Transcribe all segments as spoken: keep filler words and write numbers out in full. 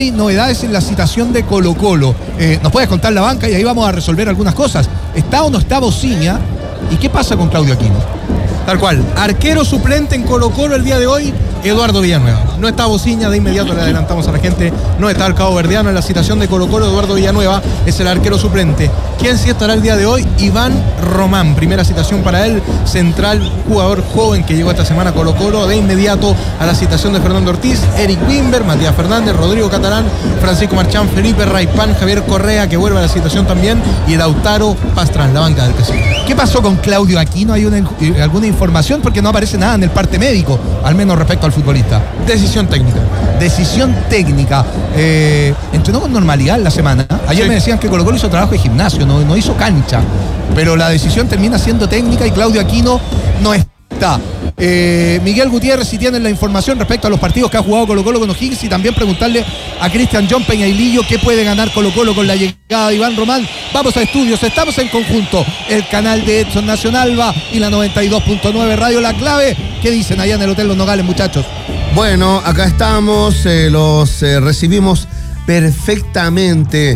novedades en la citación de Colo Colo. Eh, nos puedes contar la banca y ahí vamos a resolver algunas cosas. ¿Está o no está Bociña? ¿Y qué pasa con Claudio Aquino? Tal cual. Arquero suplente en Colo Colo el día de hoy, Eduardo Villanueva. No está Bociña, de inmediato le adelantamos a la gente. No está el cabo verdiano en la citación de Colo Colo. Eduardo Villanueva es el arquero suplente. ¿Quién sí estará el día de hoy? Iván Román. Primera citación para él. Central, jugador joven que llegó esta semana a Colo Colo. De inmediato a la citación de Fernando Ortiz, Eric Wimber, Matías Fernández, Rodrigo Catalán, Francisco Marchán, Felipe Raipán, Javier Correa, que vuelve a la citación también, y Lautaro Pastrán, la banca del Casino. ¿Qué pasó con Claudio Aquino? ¿Hay una, alguna información? Porque no aparece nada en el parte médico, al menos respecto al futbolista. Decisión técnica. Decisión técnica. Eh, entrenó con normalidad en la semana. Ayer sí. Me decían que Colo Colo hizo trabajo de gimnasio, no, no hizo cancha. Pero la decisión termina siendo técnica y Claudio Aquino no está. Eh, Miguel Gutiérrez, si tienen la información respecto a los partidos que ha jugado Colo Colo con O'Higgins, y también preguntarle a Cristian John Peñailillo qué puede ganar Colo Colo con la llegada de Iván Román. Vamos a estudios, estamos en conjunto, el canal de Edson Nacionalba y la noventa y dos punto nueve Radio La Clave. ¿Qué dicen allá en el Hotel Los Nogales, muchachos? Bueno, acá estamos, eh, los eh, recibimos perfectamente.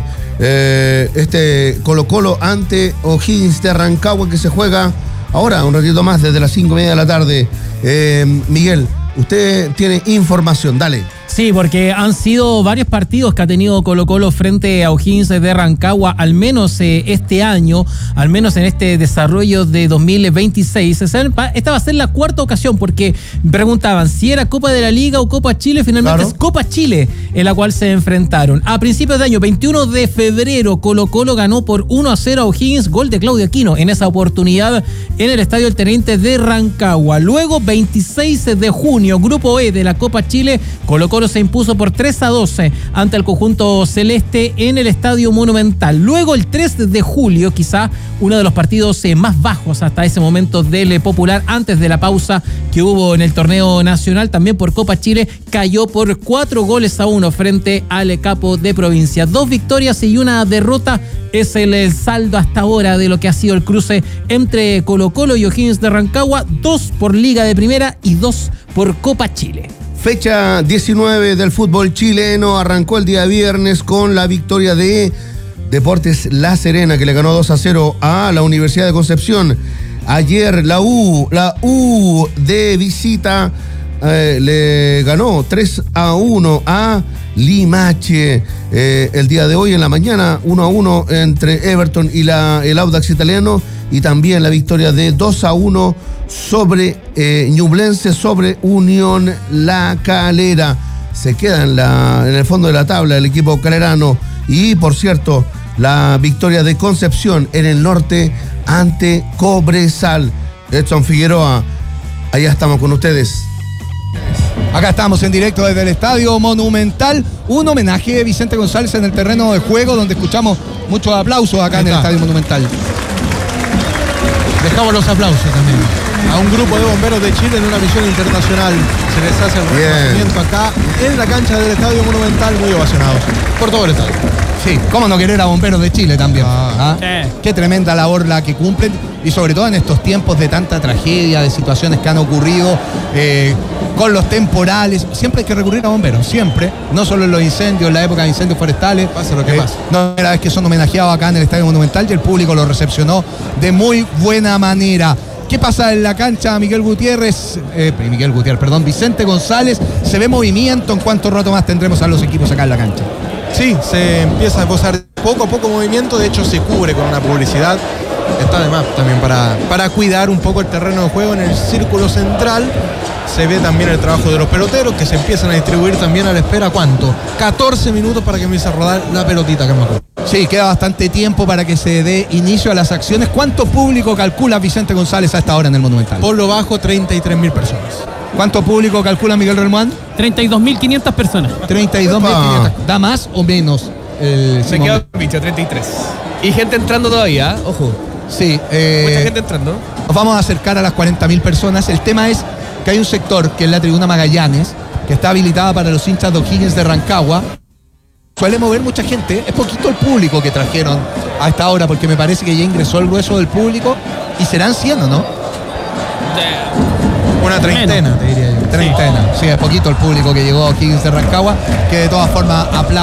Eh, este Colo Colo ante O'Higgins de Rancagua, que se juega ahora, un ratito más, desde las cinco y media de la tarde. Eh, Miguel, usted tiene información, dale. Sí, porque han sido varios partidos que ha tenido Colo Colo frente a O'Higgins de Rancagua, al menos eh, este año, al menos en este desarrollo de dos mil veintiséis. Esta va a ser la cuarta ocasión, porque preguntaban si era Copa de la Liga o Copa Chile. Finalmente claro. Es Copa Chile en la cual se enfrentaron. A principios de año, veintiuno de febrero, Colo Colo ganó por uno a cero a O'Higgins, gol de Claudio Aquino en esa oportunidad en el Estadio El Teniente de Rancagua. Luego, veintiséis de junio, Grupo E de la Copa Chile, Colo Colo se impuso por tres a doce ante el conjunto celeste en el Estadio Monumental. Luego, el tres de julio, quizá uno de los partidos más bajos hasta ese momento del Popular, antes de la pausa que hubo en el torneo nacional, también por Copa Chile, cayó por cuatro goles a uno frente al Capo de Provincia. Dos victorias y una derrota es el saldo hasta ahora de lo que ha sido el cruce entre Colo Colo y O'Higgins de Rancagua, dos por Liga de Primera y dos por Copa Chile. Fecha diecinueve del fútbol chileno arrancó el día viernes con la victoria de Deportes La Serena, que le ganó dos a cero a la Universidad de Concepción. Ayer la U, la U de visita eh, le ganó tres a uno a Limache. Eh, el día de hoy en la mañana uno a uno entre Everton y la, el Audax italiano, y también la victoria de dos a uno sobre eh, Ñublense sobre Unión La Calera. Se queda en, la, en el fondo de la tabla el equipo calerano. Y por cierto, la victoria de Concepción en el norte ante Cobresal. Edson Figueroa, allá estamos con ustedes. Acá estamos en directo desde el Estadio Monumental. Un homenaje de Vicente González en el terreno de juego, donde escuchamos muchos aplausos acá en el Estadio Monumental. Dejamos los aplausos también a un grupo de bomberos de Chile en una misión internacional. Se les hace el reconocimiento acá en la cancha del Estadio Monumental, muy ovacionados por todo el estadio. Sí, cómo no querer a bomberos de Chile también. Ah, ¿Ah? Sí. Qué tremenda labor la que cumplen, y sobre todo en estos tiempos de tanta tragedia, de situaciones que han ocurrido eh, con los temporales. Siempre hay que recurrir a bomberos, siempre. No solo en los incendios, en la época de incendios forestales. Pasa lo que eh, pasa. No, la primera vez que son homenajeados acá en el Estadio Monumental, y el público lo recepcionó de muy buena manera. ¿Qué pasa en la cancha, Miguel Gutiérrez? Eh, Miguel Gutiérrez, perdón, Vicente González. ¿Se ve movimiento? ¿En cuánto rato más tendremos a los equipos acá en la cancha? Sí, se empieza a esbozar poco a poco movimiento. De hecho, se cubre con una publicidad. Está de más también para, para cuidar un poco el terreno de juego. En el círculo central se ve también el trabajo de los peloteros, que se empiezan a distribuir también a la espera. ¿Cuánto? catorce minutos para que empiece a rodar la pelotita, que me acuerdo. Sí, queda bastante tiempo para que se dé inicio a las acciones. ¿Cuánto público calcula Vicente González a esta hora en el Monumental? Por lo bajo, treinta y tres mil personas. ¿Cuánto público calcula Miguel Relmuán? treinta y dos mil quinientas personas. treinta y dos mil quinientas. ¿Da más o menos? El Se queda bicho, treinta y tres. Y gente entrando todavía, ojo. Sí. Eh, Mucha gente entrando. Nos vamos a acercar a las cuarenta mil personas. El tema es que hay un sector, que es la tribuna Magallanes, que está habilitada para los hinchas de O'Higgins de Rancagua. Suele mover mucha gente. Es poquito el público que trajeron a esta hora, porque me parece que ya ingresó el grueso del público. Y serán cien, ¿o no? Una treintena, te diría yo. Treintena. Sí, es poquito el público que llegó a O'Higgins de Rancagua, que de todas formas aplaude